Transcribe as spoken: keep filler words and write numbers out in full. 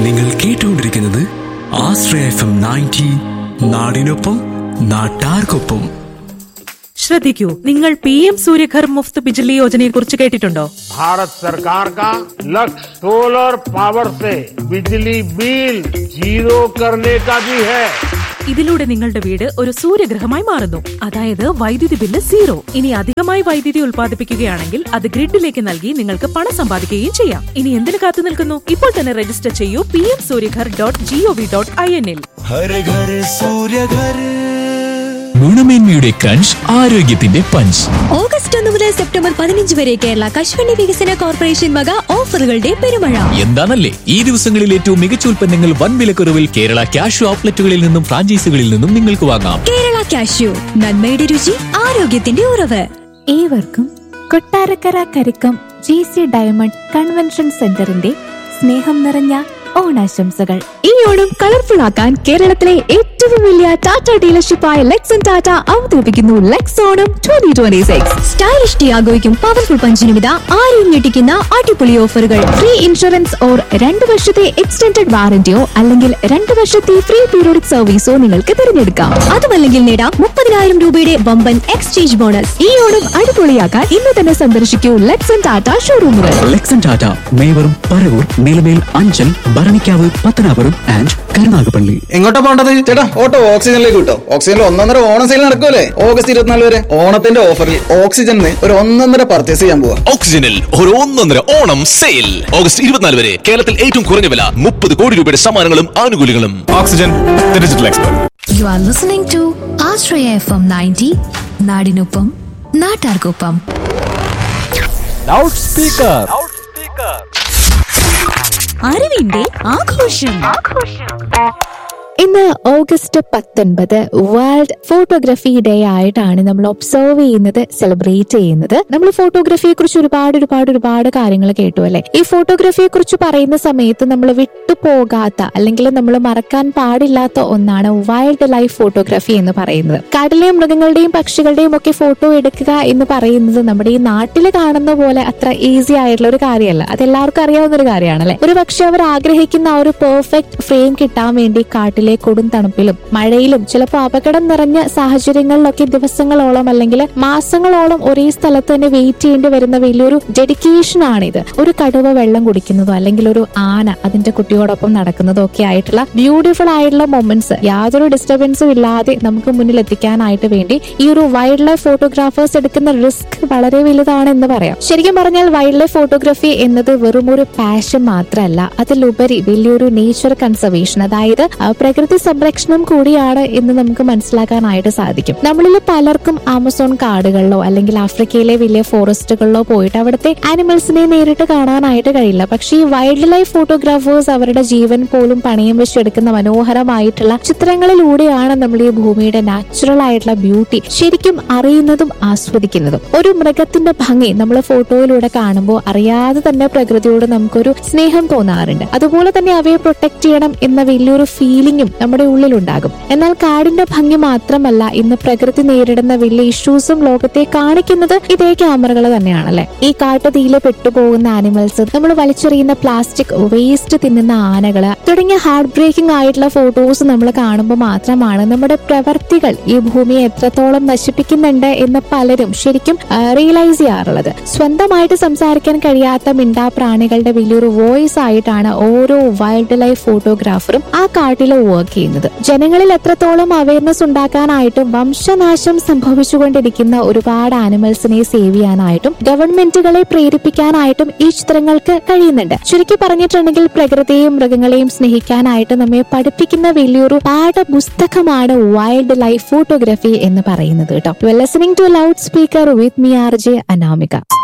നിങ്ങൾ കേട്ടുകൊണ്ടിരിക്കുന്നത് ആശ്രയ F M ninety, നാടിനൊപ്പം നാട്ടാർക്കൊപ്പം. ശ്രദ്ധിക്കൂ, നിങ്ങൾ പി എം സൂര്യഘർ മുഫ്ത് ബിജ്ലി യോജനയെ കുറിച്ച് കേട്ടിട്ടുണ്ടോ? भारत सरकार का लक्ष्य सोलर पावर से बिजली बिल जीरो करने का भी है. ഇതിലൂടെ നിങ്ങളുടെ വീട് ഒരു സൂര്യഗ്രഹമായി മാറുന്നു. അതായത് വൈദ്യുതി ബില്ല് സീറോ. ഇനി അധികമായി വൈദ്യുതി ഉൽപ്പാദിപ്പിക്കുകയാണെങ്കിൽ അത് ഗ്രിഡിലേക്ക് നൽകി നിങ്ങൾക്ക് പണം സമ്പാദിക്കുകയും ചെയ്യാം. ഇനി എന്തിനു കാത്തു നിൽക്കുന്നു? ഇപ്പോൾ തന്നെ രജിസ്റ്റർ ചെയ്യൂ P M Surya Ghar dot G O V dot I N ഇൽ. ഗുണമേന്മയുടെ ക്രഞ്ച്, ആരോഗ്യത്തിന്റെ പഞ്ച്. ഓഗസ്റ്റ് ഒന്ന് മുതൽ സെപ്റ്റംബർ പതിനഞ്ച് വരെ കേരള കശുവണ്ടി വികസന കോർപ്പറേഷൻ വക ഓഫറുകളുടെ പെരുമഴ. എന്താണല്ലേ ഈ ദിവസങ്ങളിൽ ഏറ്റവും മികച്ച ഉൽപ്പന്നങ്ങൾ വൻ വിലക്കുറവിൽ കേരള കാഷ്യൂ ഔട്ട്ലെറ്റുകളിൽ നിന്നും ഫ്രാഞ്ചൈസികളിൽ നിന്നും നിങ്ങൾക്ക് വാങ്ങാം. കേരള കാഷ്യൂ, നന്മയുടെ രുചി, ആരോഗ്യത്തിന്റെ ഉറവ്. ഏവർക്കും Kottarakkara Karikkam G C diamond convention സെന്ററിന്റെ സ്നേഹം നിറഞ്ഞ ഓണാശംസകൾ. ഈ ഓണം കളർഫുൾ ആക്കാൻ കേരളത്തിലെ ഏറ്റവും വലിയ ടാറ്റ ഡീലർഷിപ്പായ ലെക്സൺ ടാറ്റ അവതരിപ്പിക്കുന്നു Lex Onam twenty twenty six. Stylish ടിയാഗോയ്ക്കും powerful പഞ്ചിനുമിത ആരെയും ഞെട്ടിക്കുന്ന അടിപൊളി ഓഫറുകൾ. ഫ്രീ ഇൻഷുറൻസ് ഓർ രണ്ട് വർഷത്തെ എക്സ്റ്റൻഡഡ് വാറന്റിയോ അല്ലെങ്കിൽ രണ്ട് വർഷത്തെ ഫ്രീ പീരിയോഡിക് സർവീസോ നിങ്ങൾക്ക് തിരഞ്ഞെടുക്കാം. അതുമല്ലെങ്കിൽ നേടാം മുപ്പതിനായിരം രൂപയുടെ വമ്പൻ എക്സ്ചേഞ്ച് ബോണസ്. ഈ ഓണം അടിപൊളിയാക്കാൻ ഇന്ന് തന്നെ സന്ദർശിക്കൂ ലെക്സൺ ടാറ്റ ഷോറൂമുകൾ. ലെക്സൺ ടാറ്റ മേവറും പറവൂർ നിലമേൽ അഞ്ചൽ ഭരണിക്കാവ് പത്തനാപുരം ആൻഡ് കരുനാഗപ്പള്ളി. എങ്ങോട്ടാ പോണ്ടത് ചേട്ടാ? ഓട്ടോ ഓക്സിജനിലേക്ക് കിട്ടോ. ഓക്സിജനിൽ ഒന്നൊന്നര ഓണം സെയിൽ നടക്കുമല്ലേ ഓഗസ്റ്റ് ഇരുപത്തിനാല് വരെ. ഓണത്തിന്റെ ഓഫറിൽ ഓക്സിജനിൽ ഒരു ഒന്നൊന്നര പർച്ചേസ് ചെയ്യാൻ പോവാ. ഓക്സിജനിൽ ഒരു ഒന്നൊന്നര ഓണം സെയിൽ ഓഗസ്റ്റ് ഇരുപത്തിനാല് വരെ. കേരളത്തിൽ ഏറ്റവും കുറഞ്ഞ വില, മുപ്പത് കോടി രൂപയുടെ സമ്മാനങ്ങളും ആനുകൂല്യങ്ങളും. Oxygen, the digital expert. You are listening to Ashraya F M ninety, നാടിനൊപ്പം നാട്ടാർക്കൊപ്പം. Loud speaker. അറിവിന്റെ ആഘോഷം. ഇന്ന് ഓഗസ്റ്റ് പത്തൊൻപത് വേൾഡ് ഫോട്ടോഗ്രാഫി ഡേ ആയിട്ടാണ് നമ്മൾ ഒബ്സർവ് ചെയ്യുന്നത്, സെലിബ്രേറ്റ് ചെയ്യുന്നത്. നമ്മൾ ഫോട്ടോഗ്രാഫിയെ കുറിച്ച് ഒരുപാട് ഒരുപാട് ഒരുപാട് കാര്യങ്ങൾ കേട്ടു അല്ലെ. ഈ ഫോട്ടോഗ്രാഫിയെ കുറിച്ച് പറയുന്ന സമയത്ത് നമ്മൾ വിട്ടുപോകാത്ത അല്ലെങ്കിൽ നമ്മൾ മറക്കാൻ പാടില്ലാത്ത ഒന്നാണ് വൈൽഡ് ലൈഫ് ഫോട്ടോഗ്രാഫി എന്ന് പറയുന്നത്. കാട്ടിലെയും മൃഗങ്ങളുടെയും പക്ഷികളുടെയും ഒക്കെ ഫോട്ടോ എടുക്കുക എന്ന് പറയുന്നത് നമ്മുടെ ഈ നാട്ടിൽ കാണുന്ന പോലെ അത്ര ഈസി ആയിട്ടുള്ള ഒരു കാര്യമല്ല. അത് എല്ലാവർക്കും അറിയാവുന്ന ഒരു കാര്യമാണ് അല്ലെ. ഒരു പക്ഷെ അവർ ആഗ്രഹിക്കുന്ന ആ ഒരു പെർഫെക്റ്റ് ഫ്രെയിം കിട്ടാൻ വേണ്ടി കാട്ടിലെ കൊടും തണുപ്പിലും മഴയിലും ചിലപ്പോൾ അപകടം നിറഞ്ഞ സാഹചര്യങ്ങളിലൊക്കെ ദിവസങ്ങളോളം അല്ലെങ്കിൽ മാസങ്ങളോളം ഒരേ സ്ഥലത്ത് തന്നെ വെയിറ്റ് ചെയ്യേണ്ടി വരുന്ന വലിയൊരു ഡെഡിക്കേഷൻ ആണിത്. ഒരു കടുവ വെള്ളം കുടിക്കുന്നതോ അല്ലെങ്കിൽ ഒരു ആന അതിന്റെ കുട്ടിയോടൊപ്പം നടക്കുന്നതോ ഒക്കെ ആയിട്ടുള്ള ബ്യൂട്ടിഫുൾ ആയിട്ടുള്ള മൊമെന്റ്സ് യാതൊരു ഡിസ്റ്റർബൻസും ഇല്ലാതെ നമുക്ക് മുന്നിൽ എത്തിക്കാനായിട്ട് വേണ്ടി ഈ ഒരു വൈൽഡ് ലൈഫ് ഫോട്ടോഗ്രാഫേഴ്സ് എടുക്കുന്ന റിസ്ക് വളരെ വലുതാണ് എന്ന് പറയാം. ശരിക്കും പറഞ്ഞാൽ വൈൽഡ് ലൈഫ് ഫോട്ടോഗ്രാഫി എന്നത് വെറും ഒരു പാഷൻ മാത്രമല്ല, അതിലുപരി വലിയൊരു നേച്ചർ കൺസർവേഷൻ, അതായത് പ്രകൃതി സംരക്ഷണം കൂടിയാണ് എന്ന് നമുക്ക് മനസ്സിലാക്കാനായിട്ട് സാധിക്കും. നമ്മളിൽ പലർക്കും ആമസോൺ കാടുകളിലോ അല്ലെങ്കിൽ ആഫ്രിക്കയിലെ വലിയ ഫോറസ്റ്റുകളിലോ പോയിട്ട് അവിടുത്തെ ആനിമൽസിനെ നേരിട്ട് കാണാനായിട്ട് കഴിയില്ല. പക്ഷേ ഈ വൈൽഡ് ലൈഫ് ഫോട്ടോഗ്രാഫേഴ്സ് അവരുടെ ജീവൻ പോലും പണയം വെച്ചെടുക്കുന്ന മനോഹരമായിട്ടുള്ള ചിത്രങ്ങളിലൂടെയാണ് നമ്മൾ ഈ ഭൂമിയുടെ നാച്ചുറൽ ആയിട്ടുള്ള ബ്യൂട്ടി ശരിക്കും അറിയുന്നതും ആസ്വദിക്കുന്നതും. ഒരു മൃഗത്തിന്റെ ഭംഗി നമ്മൾ ഫോട്ടോയിലൂടെ കാണുമ്പോൾ അറിയാതെ തന്നെ പ്രകൃതിയോട് നമുക്കൊരു സ്നേഹം തോന്നാറുണ്ട്. അതുപോലെ തന്നെ അവയെ പ്രൊട്ടക്ട് ചെയ്യണം എന്ന വലിയൊരു ഫീലിംഗും നമ്മുടെ ഉള്ളിലുണ്ടാകും. എന്നാൽ കാടിന്റെ ഭംഗി മാത്രമല്ല ഇന്ന് പ്രകൃതി നേരിടുന്ന വലിയ ഇഷ്യൂസും ലോകത്തെ കാണിക്കുന്നത് ഇതേ ക്യാമറകൾ തന്നെയാണല്ലേ. ഈ കാട്ടുതീയില് പെട്ടുപോകുന്ന ആനിമൽസ്, നമ്മൾ വലിച്ചെറിയുന്ന പ്ലാസ്റ്റിക് വേസ്റ്റ് തിന്നുന്ന ആനകള് തുടങ്ങിയ ഹാർട്ട് ബ്രേക്കിംഗ് ആയിട്ടുള്ള ഫോട്ടോസ് നമ്മൾ കാണുമ്പോൾ മാത്രമാണ് നമ്മുടെ പ്രവർത്തികൾ ഈ ഭൂമിയെ എത്രത്തോളം നശിപ്പിക്കുന്നുണ്ട് എന്ന് പലരും ശരിക്കും റിയലൈസ് ചെയ്യാറുള്ളത്. സ്വന്തമായിട്ട് സംസാരിക്കാൻ കഴിയാത്ത മിണ്ടാ പ്രാണികളുടെ വലിയൊരു വോയിസ് ആയിട്ടാണ് ഓരോ വൈൽഡ് ലൈഫ് ഫോട്ടോഗ്രാഫറും ആ കാട്ടിൽ വർക്ക് ചെയ്യുന്നത്. ജനങ്ങളിൽ എത്രത്തോളം അവയർനെസ് ഉണ്ടാക്കാനായിട്ടും വംശനാശം സംഭവിച്ചുകൊണ്ടിരിക്കുന്ന ഒരുപാട് ആനിമൽസിനെ സേവ് ചെയ്യാനായിട്ടും ഗവൺമെന്റുകളെ പ്രേരിപ്പിക്കാനായിട്ടും ഈ ചിത്രങ്ങൾക്ക് കഴിയുന്നുണ്ട്. ചുരുക്കി പറഞ്ഞിട്ടുണ്ടെങ്കിൽ പ്രകൃതിയെയും മൃഗങ്ങളെയും സ്നേഹിക്കാനായിട്ട് നമ്മെ പഠിപ്പിക്കുന്ന വലിയൊരു പാഠപുസ്തകമാണ് വൈൽഡ് ലൈഫ് ഫോട്ടോഗ്രാഫി എന്ന് പറയുന്നത് കേട്ടോ. You are listening to loud speaker with me R J Anamika.